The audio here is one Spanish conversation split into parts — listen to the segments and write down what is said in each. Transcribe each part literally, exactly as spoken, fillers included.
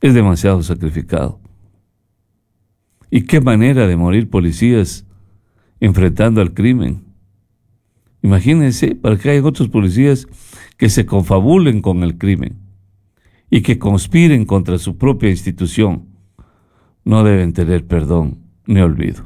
Es demasiado sacrificado. ¿Y qué manera de morir policías enfrentando al crimen? Imagínense, para que haya otros policías que se confabulen con el crimen y que conspiren contra su propia institución. No deben tener perdón ni olvido.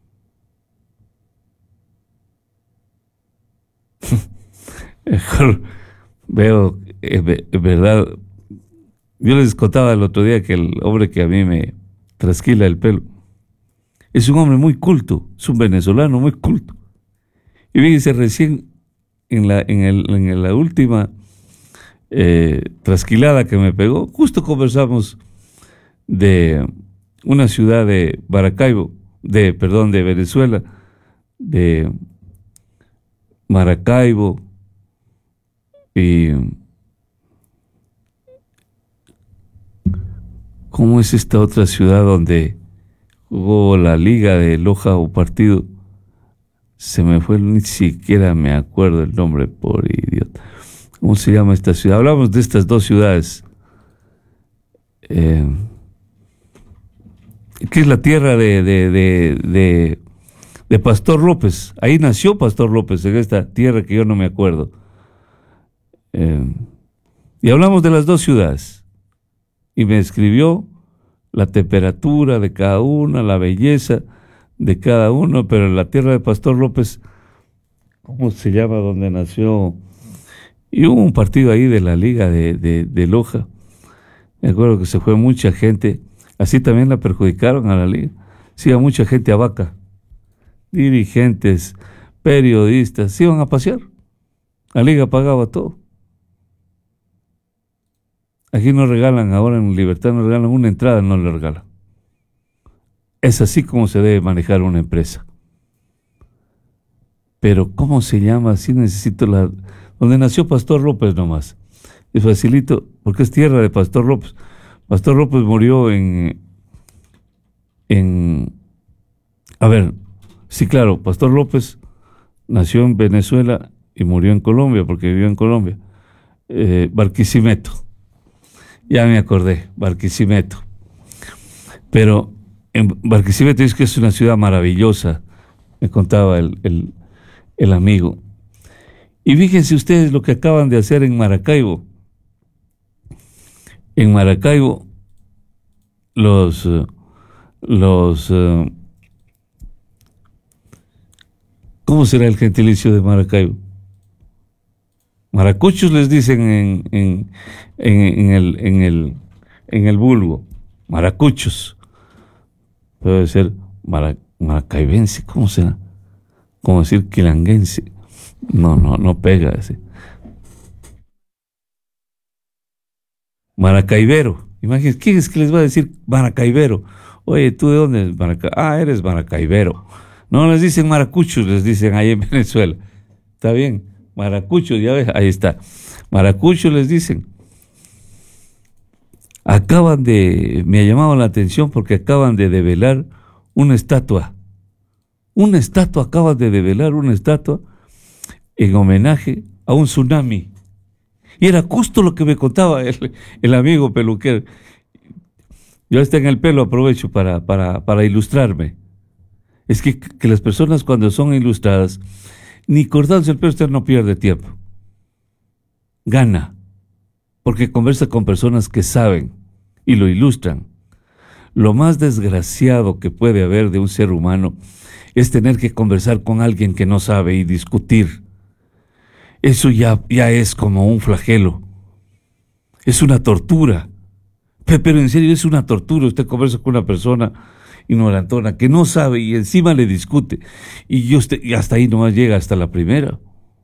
Mejor veo, es verdad, yo les contaba el otro día que el hombre que a mí me trasquila el pelo es un hombre muy culto, es un venezolano muy culto. Y fíjense, recién en la, en el, en la última eh, trasquilada que me pegó, justo conversamos de una ciudad de Maracaibo, de, perdón, de Venezuela, de Maracaibo y ¿cómo es esta otra ciudad donde jugó la liga de Loja o partido? Se me fue, ni siquiera me acuerdo el nombre, por idiota. ¿Cómo se llama esta ciudad? Hablamos de estas dos ciudades. Eh, que es la tierra de, de, de, de, de Pastor López. Ahí nació Pastor López, en esta tierra que yo no me acuerdo. Eh, y hablamos de las dos ciudades. Y me escribió la temperatura de cada una, la belleza de cada uno, pero en la tierra de Pastor López, ¿cómo se llama? Donde nació. Y hubo un partido ahí de la liga de, de, de Loja. Me acuerdo que se fue mucha gente. Así también la perjudicaron a la liga. Se iba mucha gente a Vaca. Dirigentes, periodistas, se iban a pasear. La liga pagaba todo. Aquí no regalan, ahora en Libertad no regalan una entrada, no le regalan. Es así como se debe manejar una empresa. Pero ¿cómo se llama? Sí necesito la... Donde nació Pastor López nomás. Es facilito, porque es tierra de Pastor López. Pastor López murió en... en a ver, sí, claro, Pastor López nació en Venezuela y murió en Colombia, porque vivió en Colombia. Eh, Barquisimeto. Ya me acordé, Barquisimeto. Pero en Barquisimeto es que es una ciudad maravillosa, me contaba el, el, el amigo. Y fíjense ustedes lo que acaban de hacer en Maracaibo. En Maracaibo, los, los, uh, ¿cómo será el gentilicio de Maracaibo? Maracuchos les dicen en, en, en, en, el, en, el, en el vulgo. Maracuchos. Puede ser mara, maracaibense, ¿cómo será? ¿Cómo decir quilanguense? No, no, no pega ese. Maracaibero. Imagínense, ¿quién es que les va a decir maracaibero? Oye, ¿tú de dónde eres? Maraca ah, eres maracaibero. No les dicen maracuchos, les dicen ahí en Venezuela. Está bien, maracuchos, ya ves, ahí está. Maracuchos les dicen. Acaban de, me ha llamado la atención porque acaban de develar una estatua. Una estatua, acaban de develar una estatua en homenaje a un tsunami. Y era justo lo que me contaba el, el amigo peluquero. Yo hasta en el pelo aprovecho para, para, para ilustrarme. Es que, que las personas cuando son ilustradas, ni cortándose el pelo usted no pierde tiempo. Gana. Porque conversa con personas que saben y lo ilustran. Lo más desgraciado que puede haber de un ser humano es tener que conversar con alguien que no sabe y discutir. Eso ya, ya es como un flagelo. Es una tortura. Pero en serio es una tortura. Usted conversa con una persona ignorantona que no sabe y encima le discute. Y, yo usted, y hasta ahí nomás llega, hasta la primera.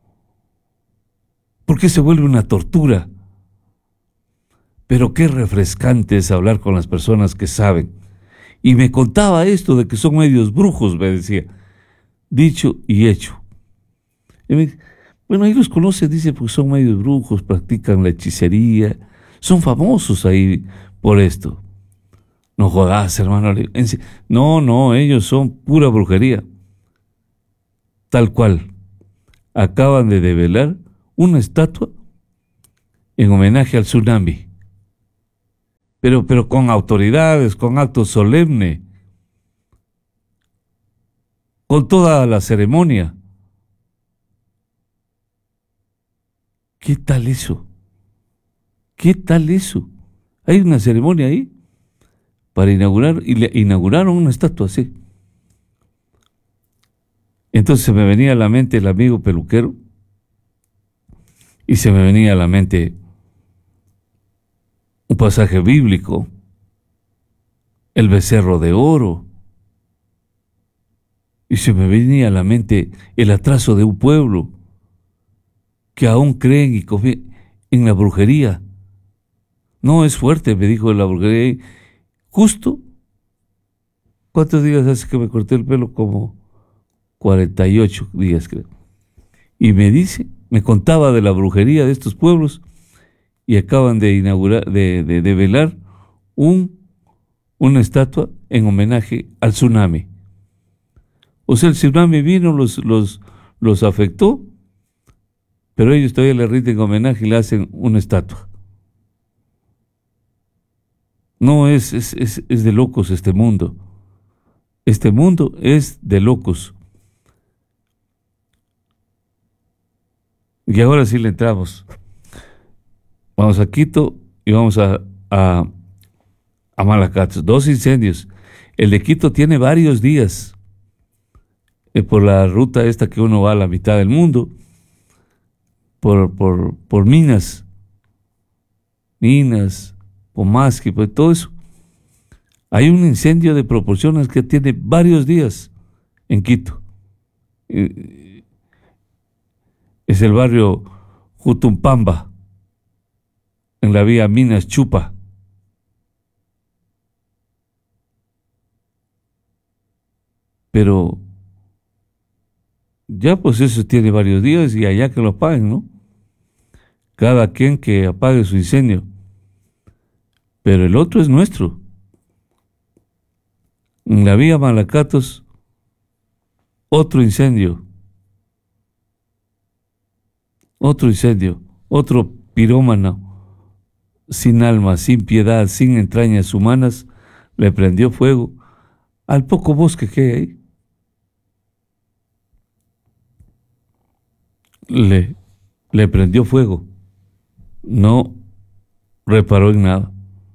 ¿Por qué se vuelve una tortura? Pero qué refrescante es hablar con las personas que saben. Y me contaba esto de que son medios brujos, me decía. Dicho y hecho. Y me dice, bueno, ahí los conocen, dice, porque son medios brujos, practican la hechicería. Son famosos ahí por esto. No jodas, hermano. No, no, ellos son pura brujería. Tal cual. Acaban de develar una estatua en homenaje al tsunami. pero, pero con autoridades, con acto solemne, con toda la ceremonia. ¿Qué tal eso? ¿Qué tal eso? Hay una ceremonia ahí para inaugurar, y le inauguraron una estatua así. Entonces se me venía a la mente el amigo peluquero y se me venía a la mente un pasaje bíblico, el becerro de oro, y se me venía a la mente el atraso de un pueblo que aún creen y confían en la brujería. No, es fuerte, me dijo, la brujería. Justo, ¿cuántos días hace que me corté el pelo? Como cuarenta y ocho días, creo. Y me dice, me contaba de la brujería de estos pueblos, y acaban de inaugurar, de, de, de velar un, una estatua en homenaje al tsunami. O sea, el tsunami vino, los, los, los afectó, pero ellos todavía le rinden homenaje y le hacen una estatua. No, es, es, es, es de locos este mundo. Este mundo es de locos. Y ahora sí le entramos. Vamos a Quito y vamos a, a, a Malacatos. Dos incendios. El de Quito tiene varios días. Eh, por la ruta esta que uno va a la mitad del mundo. Por, por, por minas. Minas. Pomasqui, pues todo eso. Hay un incendio de proporciones que tiene varios días en Quito. Eh, es el barrio Jutumpamba, en la vía Minas Chupa. Pero ya pues eso tiene varios días y allá que lo apaguen, ¿no? Cada quien que apague su incendio. Pero el otro es nuestro. En la vía Malacatos, otro incendio. Otro incendio. Otro pirómano, sin alma, sin piedad, sin entrañas humanas, le prendió fuego al poco bosque que hay ahí. Le, le prendió fuego. No reparó en nada.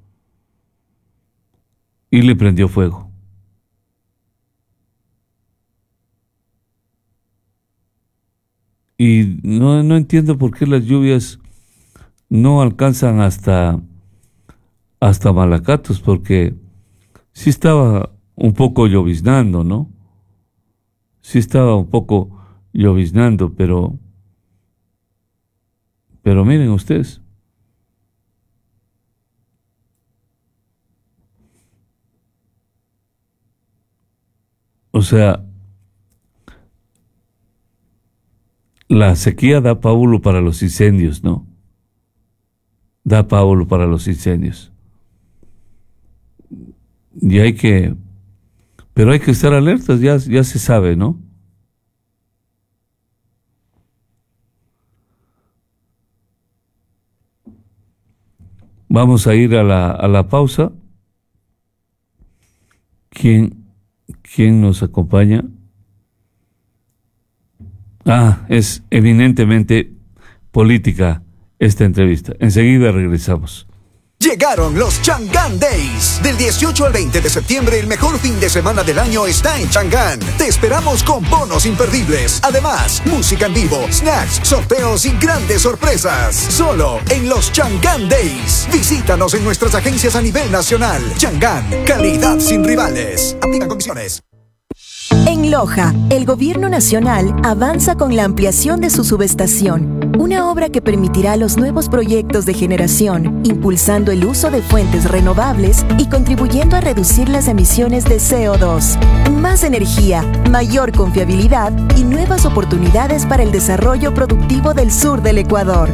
Y le prendió fuego. Y no, no entiendo por qué las lluvias no alcanzan hasta, hasta Malacatos, porque sí estaba un poco lloviznando, ¿no? Sí estaba un poco lloviznando, pero, pero miren ustedes. O sea, la sequía da pábulo para los incendios, ¿no? Da pábulo para los incendios. Y hay que, pero hay que estar alertas, ya, ya se sabe, ¿no? Vamos a ir a la, a la pausa. ¿Quién, quién nos acompaña? Ah, es eminentemente política esta entrevista. Enseguida regresamos. Llegaron los Chang'an Days. Del dieciocho al veinte de septiembre, el mejor fin de semana del año está en Chang'an. Te esperamos con bonos imperdibles. Además, música en vivo, snacks, sorteos y grandes sorpresas. Solo en los Chang'an Days. Visítanos en nuestras agencias a nivel nacional. Chang'an, calidad sin rivales. Aplican condiciones. En Loja, el Gobierno Nacional avanza con la ampliación de su subestación, una obra que permitirá los nuevos proyectos de generación, impulsando el uso de fuentes renovables y contribuyendo a reducir las emisiones de C O dos. Más energía, mayor confiabilidad y nuevas oportunidades para el desarrollo productivo del sur del Ecuador.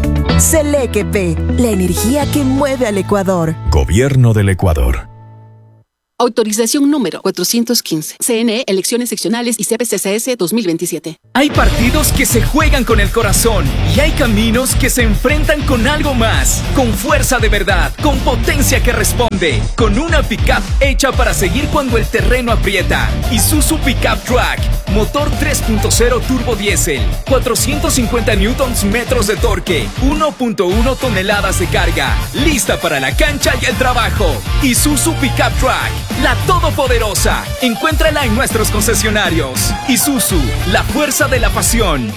Selequepe, la energía que mueve al Ecuador. Gobierno del Ecuador. Autorización número cuatrocientos quince. C N E, Elecciones Seccionales y C P C C S dos mil veintisiete. Hay partidos que se juegan con el corazón y hay caminos que se enfrentan con algo más, con fuerza de verdad, con potencia que responde, con una pickup hecha para seguir cuando el terreno aprieta. Isuzu Pickup Track, motor tres punto cero turbo diésel, cuatrocientos cincuenta newtons metros de torque, uno punto uno toneladas de carga, lista para la cancha y el trabajo. Isuzu Pickup Track, la todopoderosa. Encuéntrala en nuestros concesionarios. Isuzu, la fuerza de la pasión.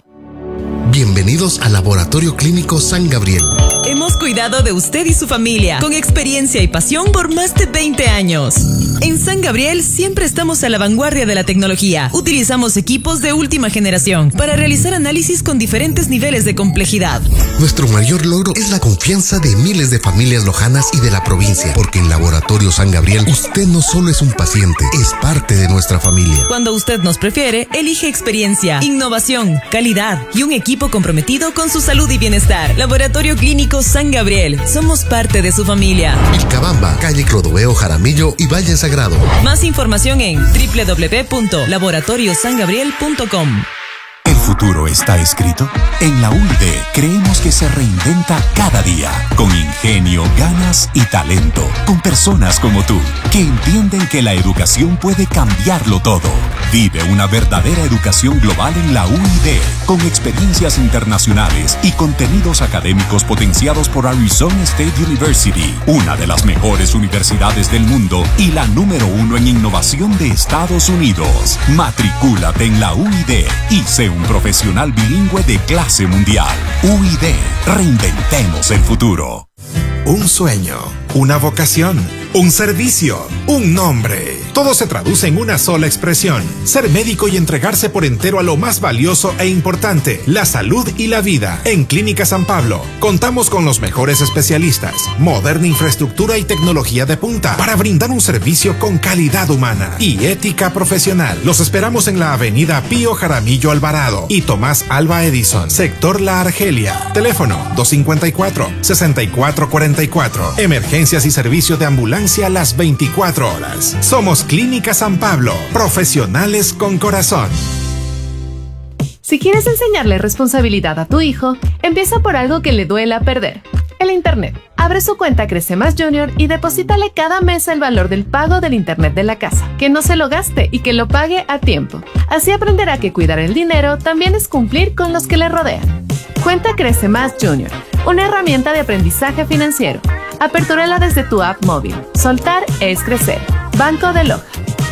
Bienvenidos al Laboratorio Clínico San Gabriel. Hemos cuidado de usted y su familia con experiencia y pasión por más de veinte años. En San Gabriel siempre estamos a la vanguardia de la tecnología. Utilizamos equipos de última generación para realizar análisis con diferentes niveles de complejidad. Nuestro mayor logro es la confianza de miles de familias lojanas y de la provincia, porque en Laboratorio San Gabriel usted no solo es un paciente, es parte de nuestra familia. Cuando usted nos prefiere, elige experiencia, innovación, calidad y un equipo comprometido con su salud y bienestar. Laboratorio Clínico San Gabriel. Somos parte de su familia. Vilcabamba, calle Clodoveo Jaramillo y Valle Sagrado. Más información en doble u doble u doble u punto laboratorio san gabriel punto com. ¿El futuro está escrito? En la U I D creemos que se reinventa cada día, con ingenio, ganas y talento, con personas como tú, que entienden que la educación puede cambiarlo todo. Vive una verdadera educación global en la U I D, con experiencias internacionales y contenidos académicos potenciados por Arizona State University, una de las mejores universidades del mundo y la número uno en innovación de Estados Unidos. Matricúlate en la U I D y sé un profesional bilingüe de clase mundial. U I D, reinventemos el futuro. Un sueño, una vocación, un servicio, un nombre. Todo se traduce en una sola expresión: ser médico y entregarse por entero a lo más valioso e importante, la salud y la vida. En Clínica San Pablo contamos con los mejores especialistas, moderna infraestructura y tecnología de punta para brindar un servicio con calidad humana y ética profesional. Los esperamos en la avenida Pío Jaramillo Alvarado y Tomás Alba Edison, sector La Argelia. Teléfono dos cinco cuatro, seis cuatro cuatro cuatro. Emergencias y servicio de ambulancia las veinticuatro horas. Somos Clínica San Pablo, profesionales con corazón. Si quieres enseñarle responsabilidad a tu hijo, empieza por algo que le duela perder: el internet. Abre su cuenta Crece Más Junior y deposítale cada mes el valor del pago del internet de la casa. Que no se lo gaste y que lo pague a tiempo. Así aprenderá que cuidar el dinero también es cumplir con los que le rodean. Cuenta Crece Más Junior, una herramienta de aprendizaje financiero. Apertúrala desde tu app móvil. Soltar es crecer. Banco de Loja.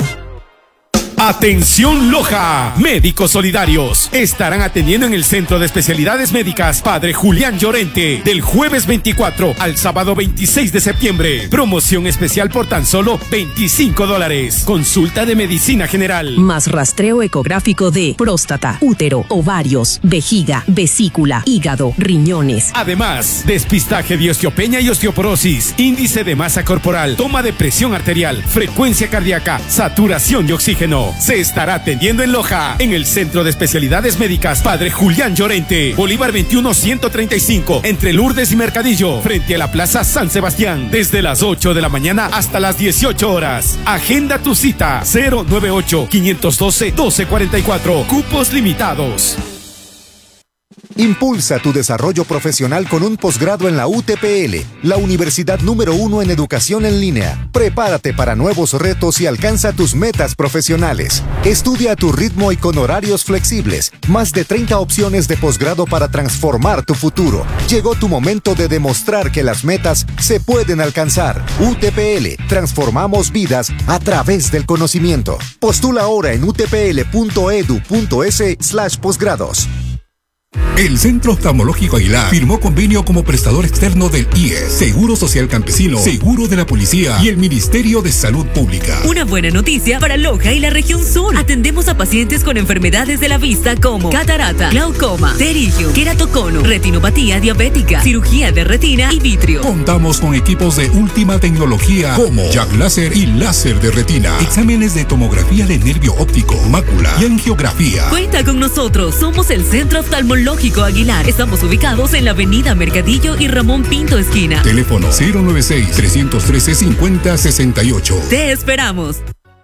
Atención Loja, médicos solidarios estarán atendiendo en el Centro de Especialidades Médicas Padre Julián Llorente del jueves veinticuatro al sábado veintiséis de septiembre. Promoción especial por tan solo veinticinco dólares. Consulta de medicina general. Más rastreo ecográfico de próstata, útero, ovarios, vejiga, vesícula, hígado, riñones. Además, despistaje de osteopenia y osteoporosis, índice de masa corporal, toma de presión arterial, frecuencia cardíaca, saturación de oxígeno. Se estará atendiendo en Loja, en el Centro de Especialidades Médicas Padre Julián Llorente, Bolívar veintiuno ciento treinta y cinco, entre Lourdes y Mercadillo, frente a la Plaza San Sebastián, desde las ocho de la mañana hasta las dieciocho horas. Agenda tu cita: cero nueve ocho, cinco uno dos, uno dos cuatro cuatro. Cupos limitados. Impulsa tu desarrollo profesional con un posgrado en la U T P L, la universidad número uno en educación en línea. Prepárate para nuevos retos y alcanza tus metas profesionales. Estudia a tu ritmo y con horarios flexibles. Más de treinta opciones de posgrado para transformar tu futuro. Llegó tu momento de demostrar que las metas se pueden alcanzar. U T P L, transformamos vidas a través del conocimiento. Postula ahora en utpl.edu.es slash posgrados. El Centro Oftalmológico Aguilar firmó convenio como prestador externo del I E S, Seguro Social Campesino, Seguro de la Policía y el Ministerio de Salud Pública. Una buena noticia para Loja y la región sur. Atendemos a pacientes con enfermedades de la vista como catarata, glaucoma, pterigio, queratocono, retinopatía diabética, cirugía de retina y vitrio. Contamos con equipos de última tecnología como Jack Láser y láser de retina, exámenes de tomografía de nervio óptico, mácula y angiografía. Cuenta con nosotros, somos el Centro Oftalmológico Tecnológico Aguilar. Estamos ubicados en la avenida Mercadillo y Ramón Pinto esquina. Teléfono cero nueve seis, tres uno tres, cinco cero seis ocho. Te esperamos.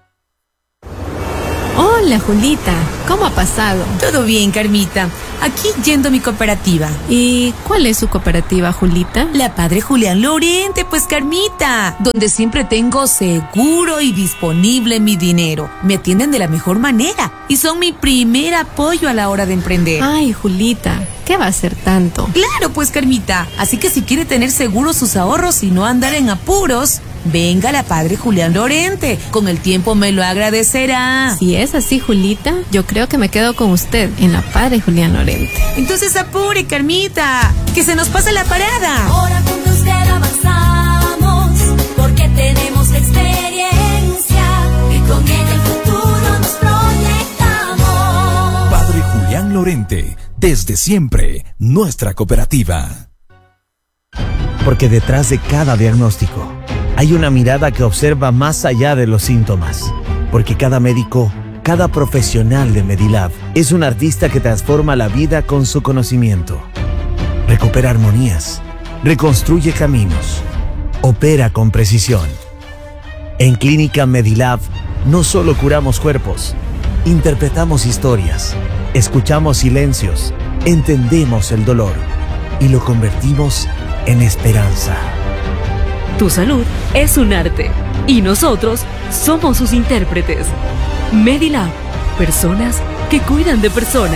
Hola, Julita. ¿Cómo ha pasado? Todo bien, Carmita. Aquí yendo a mi cooperativa. ¿Y cuál es su cooperativa, Julita? La Padre Julián Lorente, pues, Carmita. Donde siempre tengo seguro y disponible mi dinero. Me atienden de la mejor manera y son mi primer apoyo a la hora de emprender. Ay, Julita, ¿qué va a ser tanto? Claro, pues, Carmita. Así que si quiere tener seguros sus ahorros y no andar en apuros, venga a la Padre Julián Lorente. Con el tiempo me lo agradecerá. Si es así, Julita, yo creo que me quedo con usted en la Padre Julián Lorente. Entonces apure, Carmita, que se nos pasa la parada. Ahora con usted avanzamos, porque tenemos la experiencia y con ella el futuro nos proyectamos. Padre Julián Lorente, desde siempre, nuestra cooperativa. Porque detrás de cada diagnóstico hay una mirada que observa más allá de los síntomas. Porque cada médico, cada profesional de Medilab es un artista que transforma la vida con su conocimiento. Recupera armonías, reconstruye caminos, opera con precisión. En Clínica Medilab no solo curamos cuerpos, interpretamos historias, escuchamos silencios, entendemos el dolor y lo convertimos en esperanza. Tu salud es un arte y nosotros somos sus intérpretes. Medilab, personas que cuidan de personas.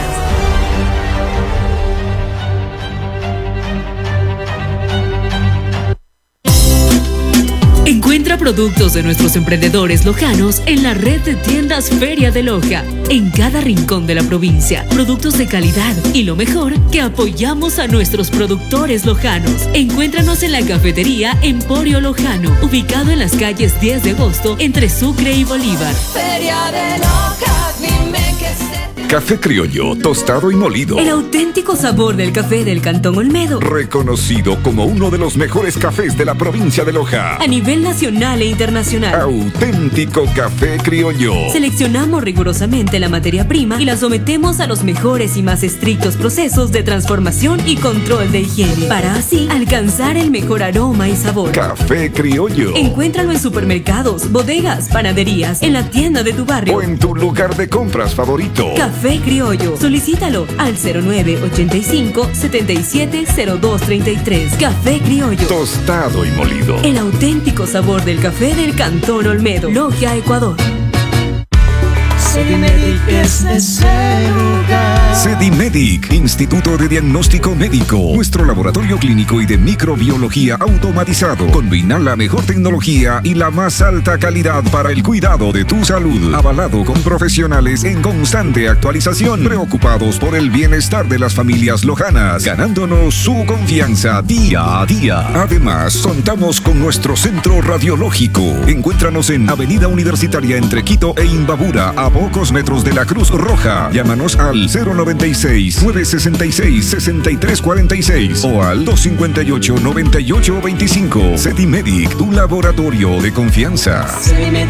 Encuentra productos de nuestros emprendedores lojanos en la red de tiendas Feria de Loja, en cada rincón de la provincia. Productos de calidad y lo mejor, que apoyamos a nuestros productores lojanos. Encuéntranos en la cafetería Emporio Lojano, ubicado en las calles diez de agosto, entre Sucre y Bolívar. Feria de Loja, dime que se... Café criollo, tostado y molido. El auténtico sabor del café del Cantón Olmedo. Reconocido como uno de los mejores cafés de la provincia de Loja. A nivel nacional e internacional. Auténtico café criollo. Seleccionamos rigurosamente la materia prima y la sometemos a los mejores y más estrictos procesos de transformación y control de higiene, para así alcanzar el mejor aroma y sabor. Café criollo. Encuéntralo en supermercados, bodegas, panaderías, en la tienda de tu barrio o en tu lugar de compras favorito. Café Criollo. Solicítalo al cero nueve ochenta y cinco, setenta y siete, cero dos treinta y tres. Café Criollo. Tostado y molido. El auténtico sabor del café del Cantón Olmedo. Logia, Ecuador. Sedimedic es ese lugar. Sedimedic, Instituto de Diagnóstico Médico. Nuestro laboratorio clínico y de microbiología automatizado. Combina la mejor tecnología y la más alta calidad para el cuidado de tu salud. Avalado con profesionales en constante actualización. Preocupados por el bienestar de las familias lojanas. Ganándonos su confianza día a día. Además, contamos con nuestro centro radiológico. Encuéntranos en Avenida Universitaria entre Quito e Imbabura, a pocos metros de la Cruz Roja. Llámanos al cero noventa y seis, nueve sesenta y seis, sesenta y tres cuarenta y seis o al dos cincuenta y ocho, noventa y ocho veinticinco. Sedimedic, tu laboratorio de confianza.